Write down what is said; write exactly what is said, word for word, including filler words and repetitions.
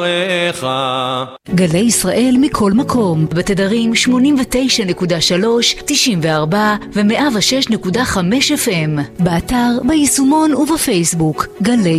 גלי ישראל מכל מקום, בתדרים שמונים ותשע נקודה שלוש, תשעים וארבע ו-מאה ושש נקודה חמש אף אם, באתר, ביישומון ובפייסבוק. גלי